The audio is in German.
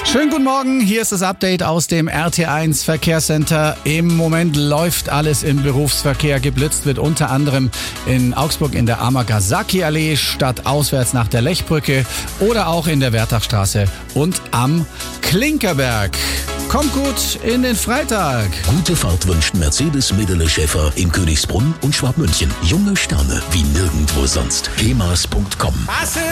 Schönen guten Morgen, hier ist das Update aus dem RT1 Verkehrscenter. Im Moment läuft alles im Berufsverkehr. Geblitzt wird unter anderem in Augsburg in der Amagasaki-Allee, stadtauswärts nach der Lechbrücke oder auch in der Wertachstraße und am Klinkerberg. Kommt gut in den Freitag. Gute Fahrt wünscht Mercedes Medele Schäfer in Königsbrunn und Schwabmünchen. Junge Sterne wie nirgendwo sonst. kemas.com